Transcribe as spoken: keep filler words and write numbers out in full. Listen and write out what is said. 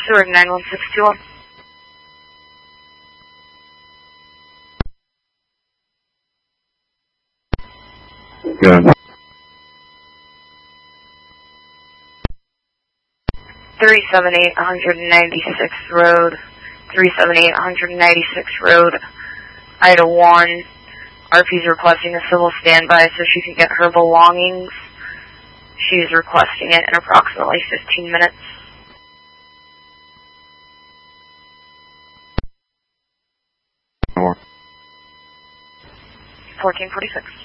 Seward nine one six two one. Good. three seven eight one ninety-sixth Road, three seven eight one ninety-sixth Road, Ida one. R P's requesting a civil standby so she can get her belongings. She's requesting it in approximately fifteen minutes. fourteen forty-six.